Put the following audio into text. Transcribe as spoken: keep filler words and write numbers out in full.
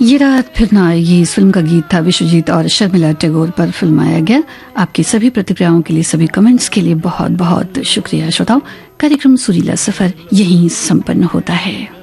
ये रात फिर ना आएगी इस फिल्म का गीत था विश्वजीत और शर्मिला टैगोर पर फिल्माया गया। आपकी सभी प्रतिक्रियाओं के लिए, सभी कमेंट्स के लिए बहुत बहुत शुक्रिया। श्रोताओं, कार्यक्रम सुरीला सफर यहीं संपन्न होता है।